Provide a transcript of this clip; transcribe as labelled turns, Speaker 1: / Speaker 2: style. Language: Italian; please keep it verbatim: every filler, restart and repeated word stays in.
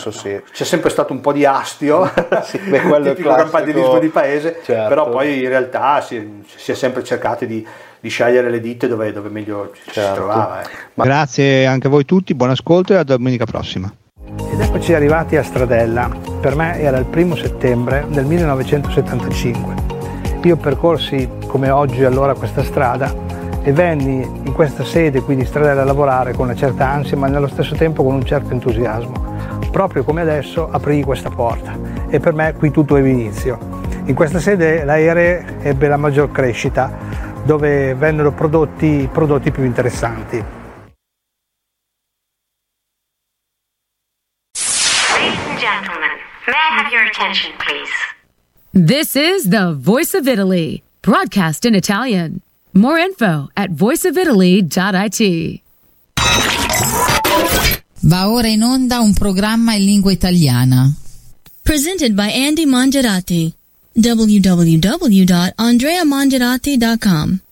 Speaker 1: adesso sì.
Speaker 2: C'è sempre stato un po' di astio,
Speaker 1: sì, beh, quello
Speaker 2: tipico
Speaker 1: è
Speaker 2: campanilismo di paese,
Speaker 1: certo.
Speaker 2: Però poi in realtà si, si è sempre cercato di, di scegliere le ditte dove, dove meglio ci
Speaker 1: certo.
Speaker 2: si trovava. Eh.
Speaker 3: Ma... Grazie anche a voi tutti, buon ascolto e a domenica prossima.
Speaker 4: Ed eccoci arrivati a Stradella. Per me era il primo settembre del millenovecentosettantacinque. Io percorsi come oggi allora questa strada e venni in questa sede qui di Stradella a lavorare con una certa ansia, ma nello stesso tempo con un certo entusiasmo. Proprio come adesso aprii questa porta e per me qui tutto ebbe inizio. In questa sede l'Aere ebbe la maggior crescita, dove vennero prodotti i prodotti più interessanti.
Speaker 5: Ladies and gentlemen, may I have your attention, please?
Speaker 6: This is the Voice of Italy, broadcast in Italian. More info at voice of italy dot it.
Speaker 7: Va ora in onda un programma in lingua italiana.
Speaker 8: Presented by Andy Mangerati. w w w dot andrea mangerati dot com